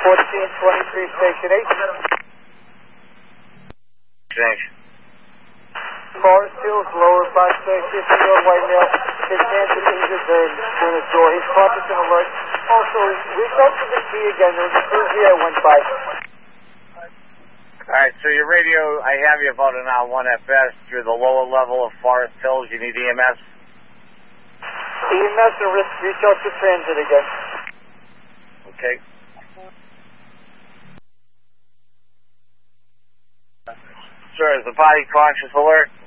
1423, Station 8. Thanks. Forest Hills, lower by 50-year-old white male. His hands are injured during his door. He's conscious and alert. Also, reach out to the key again. There was a cruise here I went by. Alright, so your radio, I have you about an R1 FS through the lower level of Forest Hills. You need EMS? EMS and reach out to transit again. Okay. Sir, is the body conscious alert?